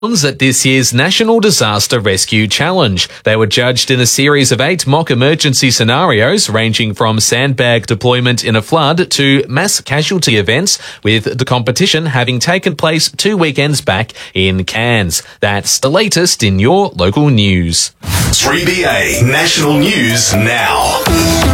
At this year's National Disaster Rescue Challenge. They were judged in a series of 8 mock emergency scenarios ranging from sandbag deployment in a flood to mass casualty events, with the competition having taken place 2 weekends back in Cairns. That's the latest in your local news. 3BA National News Now.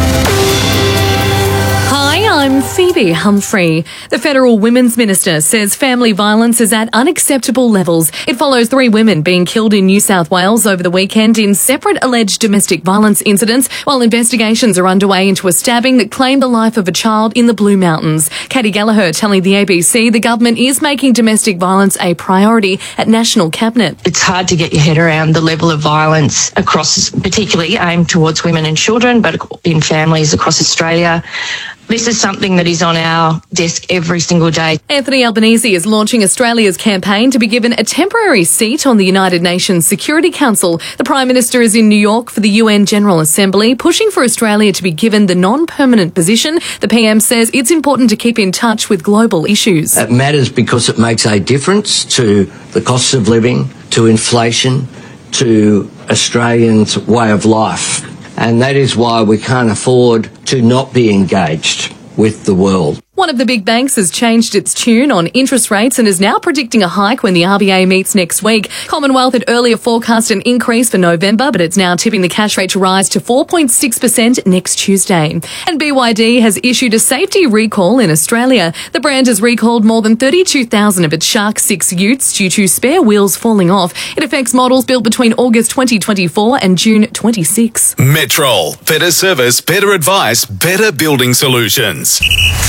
Hi, I'm Phoebe Humphrey. The Federal Women's Minister says family violence is at unacceptable levels. It follows 3 women being killed in New South Wales over the weekend in separate alleged domestic violence incidents, while investigations are underway into a stabbing that claimed the life of a child in the Blue Mountains. Katie Gallagher telling the ABC the government is making domestic violence a priority at National Cabinet. It's hard to get your head around the level of violence across, particularly aimed towards women and children, but in families across Australia. This is something that is on our desk every single day. Anthony Albanese is launching Australia's campaign to be given a temporary seat on the United Nations Security Council. The Prime Minister is in New York for the UN General Assembly, pushing for Australia to be given the non-permanent position. The PM says it's important to keep in touch with global issues. It matters because it makes a difference to the costs of living, to inflation, to Australians' way of life. And that is why we can't afford to not be engaged with the world. One of the big banks has changed its tune on interest rates and is now predicting a hike when the RBA meets next week. Commonwealth had earlier forecast an increase for November, but it's now tipping the cash rate to rise to 4.6% next Tuesday. And BYD has issued a safety recall in Australia. The brand has recalled more than 32,000 of its Shark 6 utes due to spare wheels falling off. It affects models built between August 2024 and June 26. Metrol. Better service, better advice, better building solutions.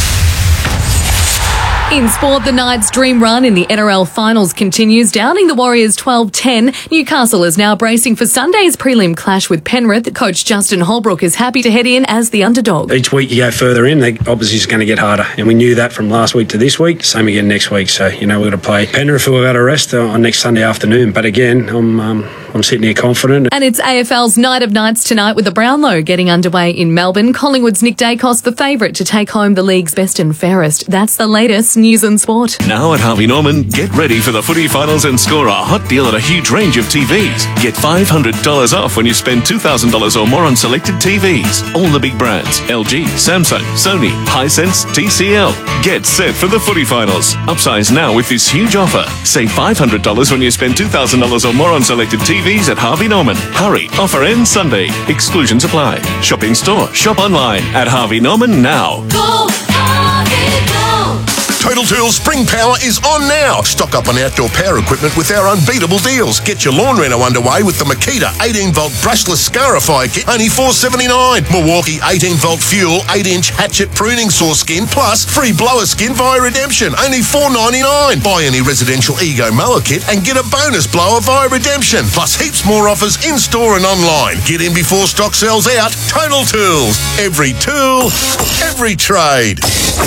In sport, the Knights' dream run in the NRL finals continues, downing the Warriors 12-10. Newcastle is now bracing for Sunday's prelim clash with Penrith. Coach Justin Holbrook is happy to head in as the underdog. Each week you go further in, the opposition's going to get harder. And we knew that from last week to this week. Same again next week. So, we're going to play Penrith, who are out of rest, on next Sunday afternoon. But again, I'm sitting here confident. And it's AFL's Night of Nights tonight with the Brownlow getting underway in Melbourne. Collingwood's Nick Dacos the favourite to take home the league's best and fairest. That's the latest news and sport. Now at Harvey Norman, get ready for the footy finals and score a hot deal at a huge range of TVs. Get $500 off when you spend $2,000 or more on selected TVs. All the big brands: LG, Samsung, Sony, Hisense, TCL. Get set for the footy finals. Upsize now with this huge offer. Save $500 when you spend $2,000 or more on selected TVs at Harvey Norman. Hurry, offer ends Sunday. Exclusions apply. Shop in store, shop online at Harvey Norman now. Go, Harvey, go! Total Tools Spring Power is on now. Stock up on outdoor power equipment with our unbeatable deals. Get your lawn reno underway with the Makita 18-volt brushless scarifier kit, only $4.79. Milwaukee 18-volt fuel 8-inch hatchet pruning saw skin plus free blower skin via redemption, only $4.99. Buy any residential Ego mower kit and get a bonus blower via redemption, plus heaps more offers in-store and online. Get in before stock sells out. Total Tools. Every tool, every trade.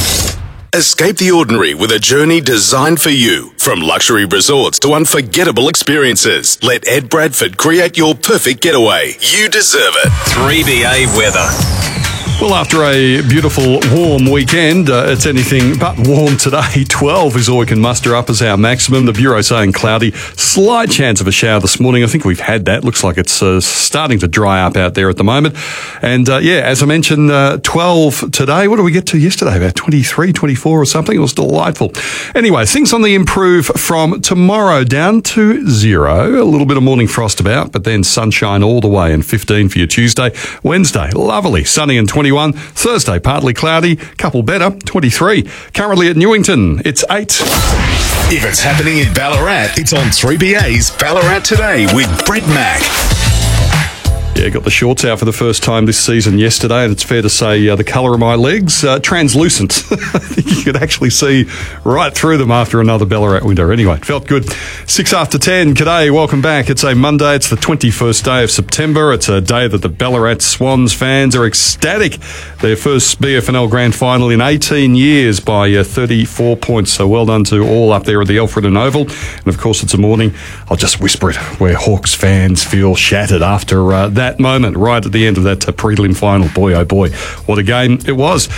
Escape the ordinary with a journey designed for you. From luxury resorts to unforgettable experiences, let Ed Bradford create your perfect getaway. You deserve it. 3BA weather. Well, after a beautiful, warm weekend, it's anything but warm today. 12 is all we can muster up as our maximum. The Bureau saying cloudy. Slight chance of a shower this morning. I think we've had that. Looks like it's starting to dry up out there at the moment. And, as I mentioned, 12 today. What did we get to yesterday? About 23, 24 or something. It was delightful. Anyway, things on the improve from tomorrow down to 0. A little bit of morning frost about, but then sunshine all the way and 15 for your Tuesday. Wednesday, lovely, sunny and 21. Thursday, partly cloudy, couple better, 23. Currently at Newington, it's 8. If it's happening in Ballarat, it's on 3BA's Ballarat Today with Brett Mack. Yeah, got the shorts out for the first time this season yesterday, and it's fair to say the colour of my legs, translucent. I think you could actually see right through them after another Ballarat winter. Anyway, it felt good. 6 after 10, g'day, welcome back. It's a Monday, it's the 21st day of September. It's a day that the Ballarat Swans fans are ecstatic. Their first BFNL Grand Final in 18 years by 34 points, so well done to all up there at the Alfredton Oval. And of course, it's a morning, I'll just whisper it, where Hawks fans feel shattered after that moment right at the end of that prelim final. Boy, oh boy, what a game it was.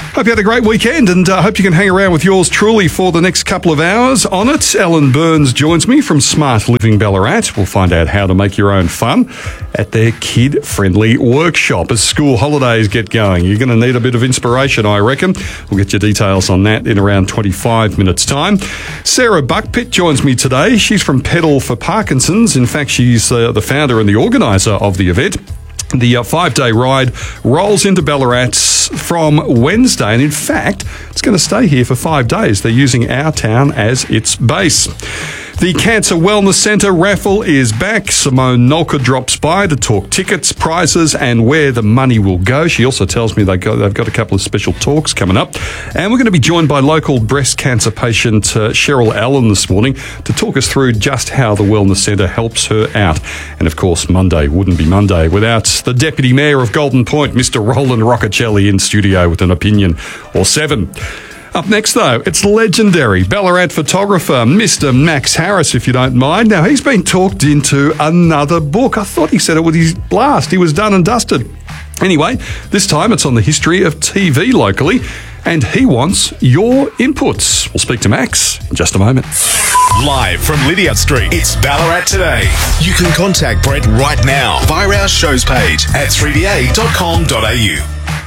Hope you had a great weekend, and hope you can hang around with yours truly for the next couple of hours. On it, Alan Burns joins me from Smart Living Ballarat. We'll find out how to make your own fun at their kid-friendly workshop as school holidays get going. You're going to need a bit of inspiration, I reckon. We'll get your details on that in around 25 minutes' time. Sarah Buckpitt joins me today. She's from Pedal for Parkinson's. In fact, she's the founder and the organiser of the event. The 5-day ride rolls into Ballarat from Wednesday, and in fact, it's going to stay here for 5 days. They're using our town as its base. The Cancer Wellness Centre raffle is back. Simone Nolka drops by to talk tickets, prizes, and where the money will go. She also tells me they've got a couple of special talks coming up. And we're going to be joined by local breast cancer patient Cheryl Allen this morning to talk us through just how the Wellness Centre helps her out. And of course, Monday wouldn't be Monday without the Deputy Mayor of Golden Point, Mr. Roland Roccacelli, in studio with an opinion or seven. Up next, though, it's legendary Ballarat photographer Mr. Max Harris, if you don't mind. Now, he's been talked into another book. I thought he said it with his blast. He was done and dusted. Anyway, this time it's on the history of TV locally, and he wants your inputs. We'll speak to Max in just a moment. Live from Lydiard Street, it's Ballarat Today. You can contact Brett right now via our shows page at 3da.com.au.